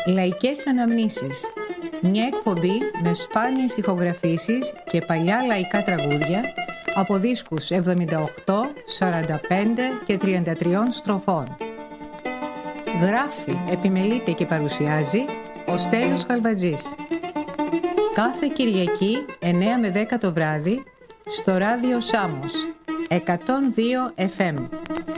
Λαϊκές αναμνήσεις. Μια εκπομπή με σπάνιες ηχογραφήσεις και παλιά λαϊκά τραγούδια από δίσκους 78, 45 και 33 στροφών. Γράφει, επιμελείται και παρουσιάζει ο Στέλιος Χαλβατζής. Κάθε Κυριακή 9 με 10 το βράδυ στο ράδιο Σάμος 102 FM.